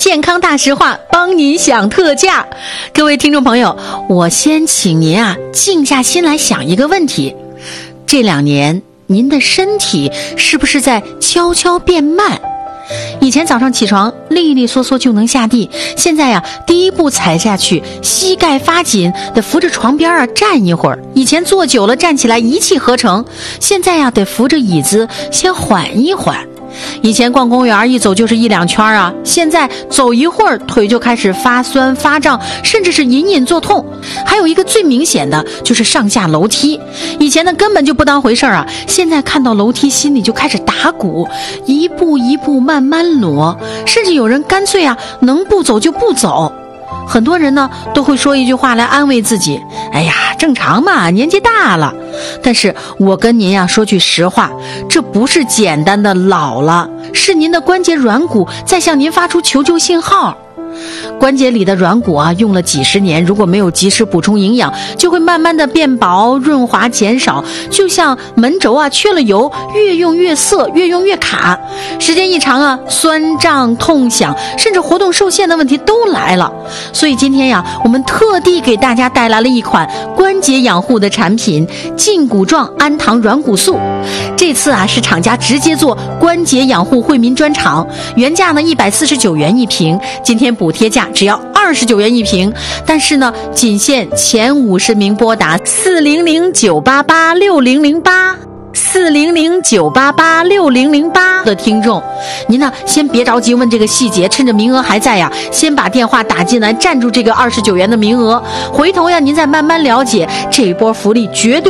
健康大实话，帮您享特价。各位听众朋友，我先请您静下心来想一个问题：这2年您的身体是不是在悄悄变慢？以前早上起床利利索索就能下地，现在第一步踩下去膝盖发紧，得扶着床边站一会儿。以前坐久了站起来一气呵成，现在得扶着椅子先缓一缓。以前逛公园一走就是1-2圈现在走一会儿腿就开始发酸发胀，甚至是隐隐作痛。还有一个最明显的就是上下楼梯，以前呢根本就不当回事现在看到楼梯心里就开始打鼓，一步一步慢慢挪，甚至有人干脆能不走就不走。很多人呢都会说一句话来安慰自己，哎呀，正常嘛，年纪大了。但是我跟您说句实话，这不是简单的老了，是您的关节软骨在向您发出求救信号。关节里的软骨用了几十年，如果没有及时补充营养，就会慢慢的变薄、润滑减少，就像门轴缺了油，越用越涩，越用越卡。时间一长酸胀、痛响，甚至活动受限的问题都来了。所以今天我们特地给大家带来了一款关节养护的产品——胫骨状氨糖软骨素。这次是厂家直接做关节养护惠民专场，原价呢149元一瓶，今天补贴价只要29元一瓶，但是呢仅限前50名拨打400-988-6008。400-988-6008的听众，您呢先别着急问这个细节，趁着名额还在先把电话打进来，占住这个29元的名额，回头您再慢慢了解，这一波福利绝对